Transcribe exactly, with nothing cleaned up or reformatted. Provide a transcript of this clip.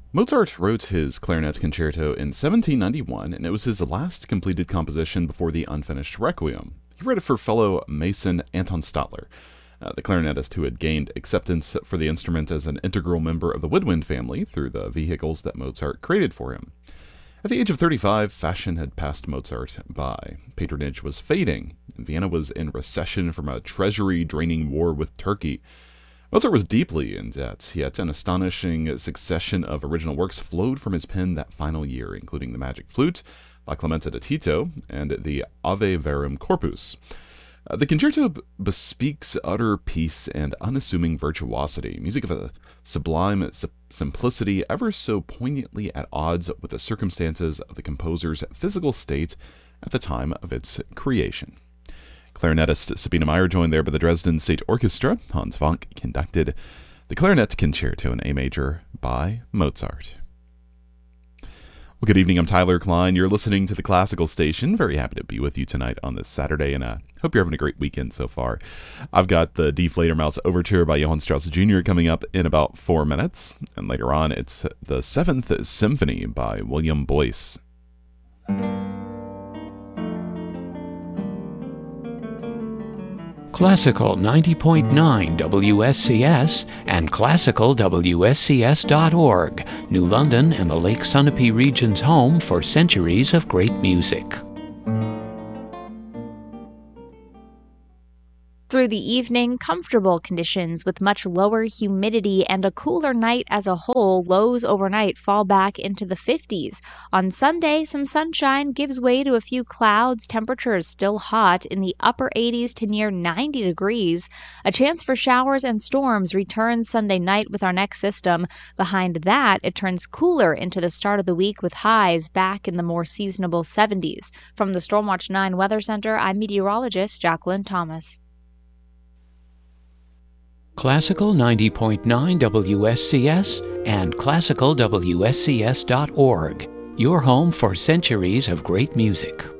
Mozart wrote his clarinet concerto in seventeen ninety-one, and it was his last completed composition before the unfinished Requiem. He wrote it for fellow Mason Anton Stadler, uh, the clarinetist who had gained acceptance for the instrument as an integral member of the woodwind family through the vehicles that Mozart created for him. At the age of thirty-five, fashion had passed Mozart by. Patronage was fading, and Vienna was in recession from a treasury-draining war with Turkey. Mozart was deeply in debt, yet an astonishing succession of original works flowed from his pen that final year, including the Magic Flute by Clemente da Tito and the Ave Verum Corpus. Uh, the concerto b- bespeaks utter peace and unassuming virtuosity, music of a sublime si- simplicity ever so poignantly at odds with the circumstances of the composer's physical state at the time of its creation. Clarinetist Sabine Meyer joined there by the Dresden State Orchestra. Hans Wank conducted the Clarinet Concerto in A major by Mozart. Well, good evening. I'm Tyler Klein. You're listening to the Classical Station. Very happy to be with you tonight on this Saturday, and I hope you're having a great weekend so far. I've got the D Fledermaus Overture by Johann Strauss Junior coming up in about four minutes, and later on it's the Seventh Symphony by William Boyce. Classical ninety point nine W S C S and classical W S C S dot org, New London and the Lake Sunapee region's home for centuries of great music. Through the evening, comfortable conditions with much lower humidity and a cooler night as a whole. Lows overnight fall back into the fifties. On Sunday, some sunshine gives way to a few clouds. Temperatures still hot in the upper eighties to near ninety degrees. A chance for showers and storms returns Sunday night with our next system. Behind that, it turns cooler into the start of the week with highs back in the more seasonable seventies. From the Stormwatch nine Weather Center, I'm meteorologist Jacqueline Thomas. Classical ninety point nine W S C S and classical W S C S dot org, your home for centuries of great music.